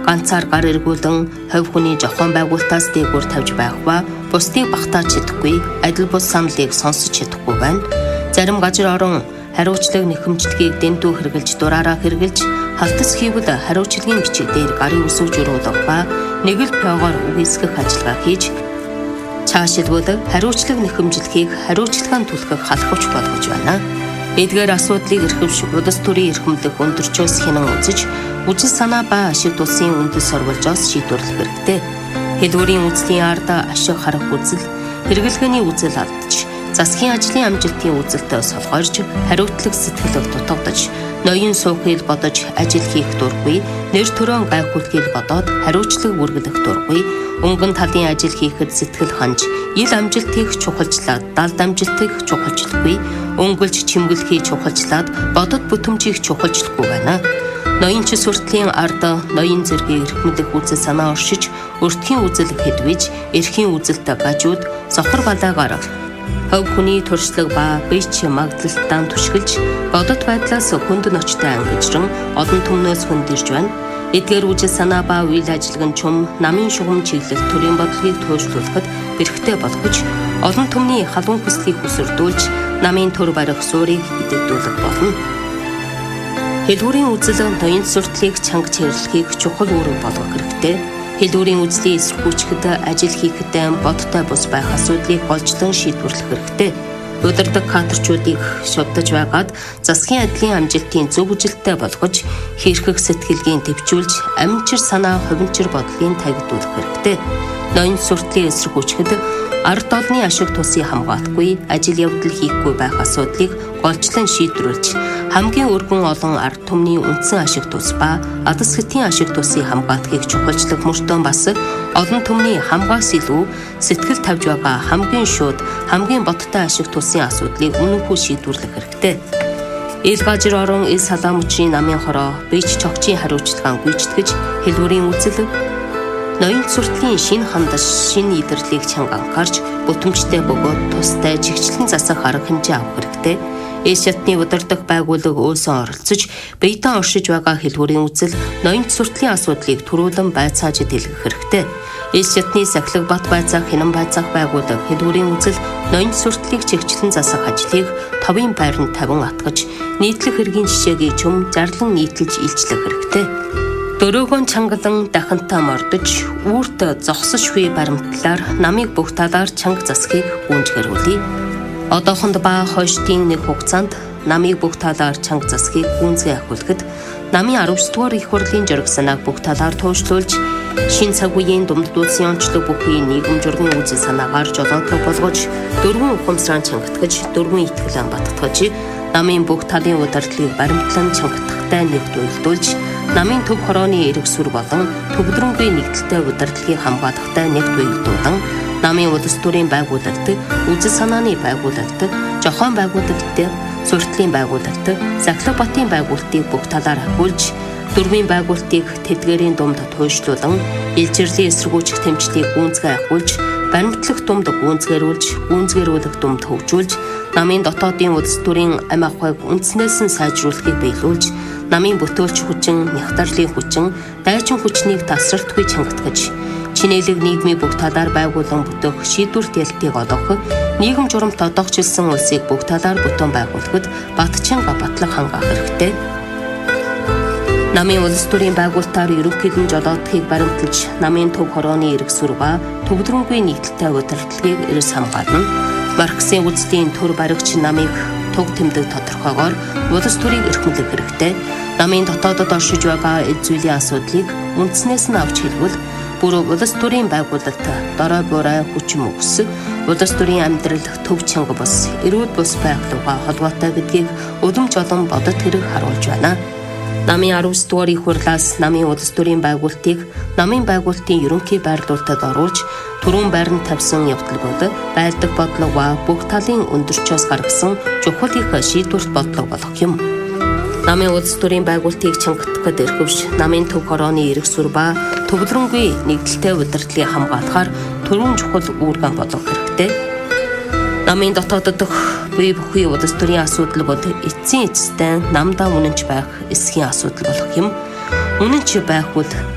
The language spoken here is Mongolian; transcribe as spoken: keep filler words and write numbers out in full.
ганцаар гар эргүүлэн хувь хүний жохон байгуултаас дээгүүр тавьж байх ба бусдыг багтааж чадахгүй, адил бус саналыг сонсож чадахгүй байна. Зарим газар орон хариуцлага нэхэмжлэгийг дэндүү хэрглэж дураараа хэрглэж халтас хийвэл хариуцлагын бичиг дээр гарын үсэг журуудах ба нэг л пёгоор үгүйсгэх ажиллагаа хийж цаашилбал хариуцлага нэхэмжлэхийг хариуцлагаан түлхэх халахвч болгож байна. Эдгээр асуудлыг эрхвш удас төрийн эрхэмлэх өндөрчөөс хянан үзэж, үжил санаа ба ашиг тусын үндэс сурвалжоос шийдвэрлэх хэрэгтэй. Хэлбэрийн үзлийн ард ашиг харах үзэл, хэрэглэгээний үзэл алдаж, засгийн ажлын амжилтын үзэлтэй солгорж, хариуцлага сэтгэл дутагдаж, ноён суухыг бодож ажил хийх дургүй, нэр төрөө гай хүлхийг бодоод хариуцлага бүргэлэх дургүй, өнгөн талын ажил хийхэд сэтгэл ханж, ил амжилтыг чухалчлаад, далд амжилтыг чухалчлахгүй, өнгөлж чимгэлхий чухалчлаад, бодод бүтэмжийг чухалчлахгүй байна. Ноёнч сүртлийн ард ноён зэргийг эрхмэлэх үзэл санаа оршиж, өртгийн үзэл хэдвэж, эрхийн үзэлтэй гажууд сохор балаагаар хувь хүний туршлага ба бич магдлалтаа түшгэлж, бодит байдлаас хүнд ночтой ангижран олон түмнөөс хүндэрж байна. Эдгээр үжил санаа ба үйл ажиллагааны чум намын шугам чиглэл төрийн бодлогыг туйлшруулахад бэрхтээ болгож, олон түмний халуун хүслийг хүсэрдүүлж, намын төр барих суурийг идэвхжүүлэх болно. Хэлбэрийн үзэл ноён сүртлийг чанга чирлэхийг чухал үүрэг болгох хэрэгтэй. Хэлбэрийн үзлийн эсэргүүцэхэд ажил хийхдээ бодтой бус байх асуудлыг голжлон шийдвэрлэх хэрэгтэй. Удирдаг кадрчуудыг шавдаж байгаад засгийн адилын амжилтын зөв үжилттэй болгож, хийрхэх сэтгэлгийн төвчүүлж, аминчир санаа хувинчир бодлогын тагидуулах хэрэгтэй. Ноён сүртлийн эсэргүүцэхэд ард олны ашиг тусыг хамгаалахгүй, ажил явдал хийхгүй байх асуудлыг голжлон шийдвэрлэж, хамгийн өргөн олон ард түмний үндсэн ашиг тус ба адас хэтийн ашиг тусыг хамгаалахыг чухалчлах мөртөө бас олон түмний хамгаас илүү сэтгэл тавьж байгаа хамгийн шууд, хамгийн бодтой ашиг тусын асуудлыг үнэнхүү шийдвэрлэх хэрэгтэй. Ил газар орон ил салаа мөчийн намын хороо бич чогчийн хариуцлагаан гүйцэтгэж, хэлбэрийн үзэл ноён сүртлийн шинэ хандаж, шинэ идэрлийг чанга анхаарч, бүтэмжтэй бөгөөд тустай чигчлэн засах арга хэмжээ авах хэрэгтэй. Эс шатны удирдах байгууллага өөсөө оролцож, биетэн оршиж байгаа хэлбэрийн үзэл ноён сүртлийн асуудлыг түрүүлэн байцааж дэлгэх хэрэгтэй. Эс шатны сахилга бат байцаах, хянан байцаах байгууллага хэлбэрийн үзэл ноён сүртлийг чигчлэн засах ажлыг товын байранд тавин атгаж, нийтлэх хэргийн жишээгийг чум зарлан нийтэлж илчлэх хэрэгтэй. Дөрөөгөн чангалан дахантаа мордож, үүрт зогсож буй баримтлаар намыг бүх талаар чанга засахыг гүйцгэрүүлье. Одоохонд ба хойштын нэг хугацаанд намыг бүх талаар чанга засахыг гүйцгээ ахиулахад, намын аравч дугаар их хурлын жураг санааг бүх талаар туйлшруулж, шин цаг үеийн думддуулсан онцлог бүхий нийгэм журган үзэл санаагаар жолоодлого болгож, дөрвөн ухамсараа чангатгаж, дөрвөн итгэлэн баттгаж, намын бүх талын удирдлагыг баримтлан чангатахтай нэгт уялдуулж, намын төв хорооны эрэг сүр болон төвлөрөнгүй нэгдэлтэй удирдлагыг хамгаалахтай нэгт уялдуулан, намын улс төрийн байгууллагт, үзэл санааны байгууллагт, жохон байгууллагт, суртлын байгууллагт, Захлах Батын байгууллагтыг бүх талаар ахиулж, дөрвийн байгууллагтыг тэдгээрийн думд туйлшлуулан, илжирлийн эсэргүүцэх тэмцлийг гүйцгээ ахиулж, баримтлах думд гүйцгэрүүлж, гүйцгэрүүлэх думд хөгжүүлж, намын дотоодын улс төрийн ам ахуйг үндснээс нь сайжруулахыг биелүүлж, намын бүтээлч хүчин, нягтлалын хүчин, дайчин хүчнийг тасралтгүй чангатгаж, чинээлэг нийгмийн бүх талаар байгуулан бүтэх шийдвэрт ялтыг олгох, нийгэм журамт одоогчилсан улсыг бүх талаар бүтэн байгуулахад батчинга батлах хангаах хэрэгтэй. Намын улс төрийн байгуулалтаар ерөнхийдөө жолоодохыг баримталж, намын төв хорооны эрэг сүр ба төвлөрөнгүй нийтлэлтэй удирдлагыг эрс хамгаална. Марксийн үзлийн төр баригч намыг туг тэмдэг тодорхойгоор улс төрийг эрхэмлэх хэрэгтэй. Намын дотоодод оршиж байгаа эд зүйлийн асуудлыг үндснээс нь авч хэлбэл, бүр улс төрийн байгуулалт дорой буурай хүч мөкс, улс төрийн амьдрал төв чанга бус, эрүүл бус байхлуугаа холбоотой гэдгийг улам жолон бодот хэрэг харуулж байна. Намын аравч дугаар их хурлаас намын улс төрийн байгуулалтыг намын байгуулалтын ерөнхий байрлуулалтад оруулж, түрүүн байранд тавьсан явдалгууд байлдаг бодлого ба бүх талын өндөрчөөс гаргасан чухал их шийдвэрт бодлого болох юм. Намын улс төрийн байгуулалтыг чангатахад эрхвш, намын төв хорооны эрэг сүр ба төвлөрөнгүй нэгдэлтэй удирдлагыг хамгаалахаар түрүүн чухал үүргэн болгох хэрэгтэй. Намын дотоодод бие бүхий улс төрийн асуудлууд эцсийн эцэстэн намдаа үнэнч байх эсхийн асуудал болох юм. Үнэнч байх бол